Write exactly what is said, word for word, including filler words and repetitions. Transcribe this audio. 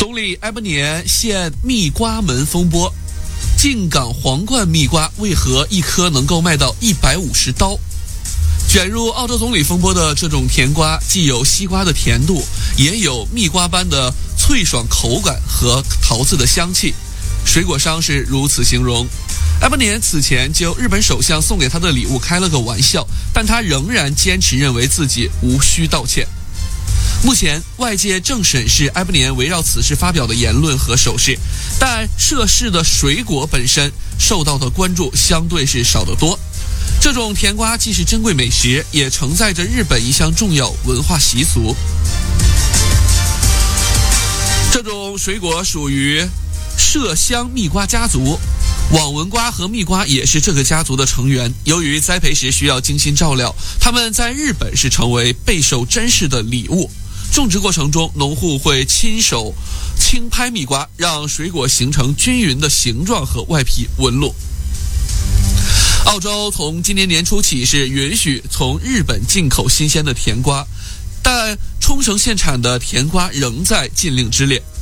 总理埃伯年现蜜瓜门风波，进港皇冠蜜瓜为何一颗能够卖到一百五十刀？卷入澳洲总理风波的这种甜瓜，既有西瓜的甜度，也有蜜瓜般的脆爽口感和桃子的香气。水果商是如此形容。埃伯年此前就日本首相送给他的礼物开了个玩笑，但他仍然坚持认为自己无需道歉。目前外界正审视埃伯年围绕此事发表的言论和手势，但涉事的水果本身受到的关注相对是少得多。这种甜瓜既是珍贵美食，也承载着日本一项重要文化习俗。这种水果属于麝香蜜瓜家族，网纹瓜和蜜瓜也是这个家族的成员。由于栽培时需要精心照料，它们在日本是成为备受珍视的礼物。种植过程中，农户会亲手轻拍蜜瓜，让水果形成均匀的形状和外皮纹路。澳洲从今年年初起是允许从日本进口新鲜的甜瓜，但冲绳县产的甜瓜仍在禁令之列。